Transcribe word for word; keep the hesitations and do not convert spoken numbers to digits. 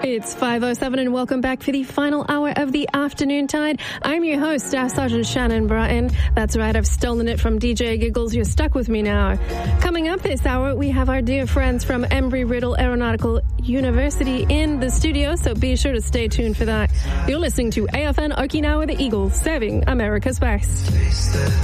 It's five oh seven and welcome back for the final hour of the Afternoon Tide. I'm your host, Staff Sergeant Shannon Bratton. That's right, I've stolen it from D J Giggles. You're stuck with me now. Coming up this hour, we have our dear friends from Embry-Riddle Aeronautical University in the studio, so be sure to stay tuned for that. You're listening to A F N Okinawa the Eagles, serving America's best.